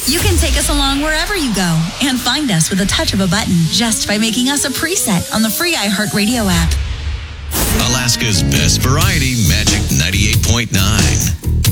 You can take us along wherever you go and find us with a touch of a button just by making us a preset on the free iHeartRadio app. Alaska's best variety, Magic 98.9.